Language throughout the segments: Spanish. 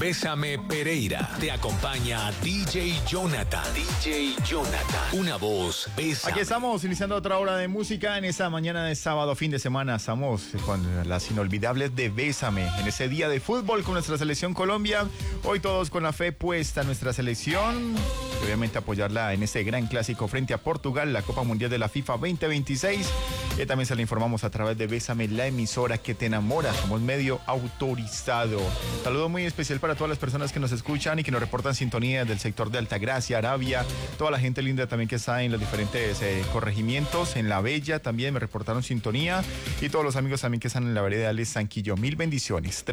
Bésame Pereira. Te acompaña DJ Jonathan. DJ Jonathan. Una voz, Bésame. Aquí estamos iniciando otra hora de música en esta mañana de sábado, fin de semana. Estamos con las inolvidables de Bésame. En ese día de fútbol con nuestra selección Colombia. Hoy todos con la fe puesta en nuestra selección. Obviamente apoyarla en ese gran clásico frente a Portugal, la Copa Mundial de la FIFA 2026. Y también se la informamos a través de Bésame, la emisora que te enamora. Somos medio autorizado. Saludo muy especial para todas las personas que nos escuchan y que nos reportan sintonía del sector de Altagracia, Arabia. Toda la gente linda también que está en los diferentes corregimientos. En La Bella también me reportaron sintonía. Y todos los amigos también que están en la vereda de Alex Sanquillo. Mil bendiciones.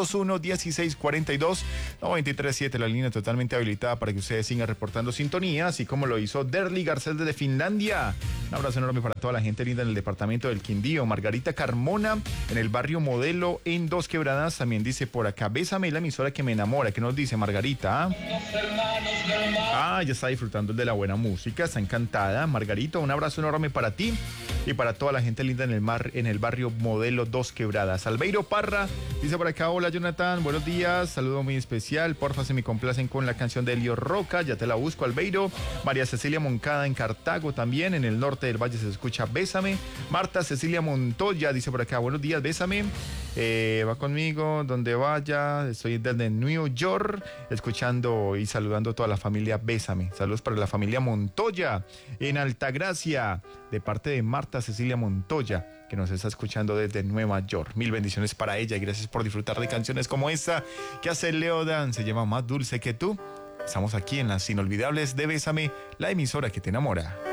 301-1642-937. La línea totalmente habilitada para que ustedes sigan reportando sintonía, así como lo hizo Derli Garcés desde Finlandia. Un abrazo enorme para toda la gente linda en el departamento del Quindío. Margarita Carmona en el barrio Modelo en Dos Quebradas también dice por acá: Bésame, la emisora que me enamora. ¿Qué nos dice Margarita? Ya está disfrutando de la buena música, está encantada. Margarita, un abrazo enorme para ti y para toda la gente linda en el barrio Modelo Dos Quebradas. Albeiro Parra dice por acá: hola Jonathan, buenos días, saludo muy especial, porfa se me complacen con la canción de Elio Roca, ya te la busco Albeiro. María Cecilia Moncada en Cartago también, en el norte del valle se escucha Bésame. Marta Cecilia Montoya dice por acá: buenos días, Bésame, va conmigo donde vaya, estoy desde New York escuchando y saludando a toda la familia Bésame. Saludos para la familia Montoya en Altagracia de parte de Marta Cecilia Montoya, que nos está escuchando desde Nueva York. Mil bendiciones para ella y gracias por disfrutar de canciones como esta que hace Leo Dan, se llama Más Dulce que Tú. Estamos aquí en las inolvidables de Bésame, la emisora que te enamora.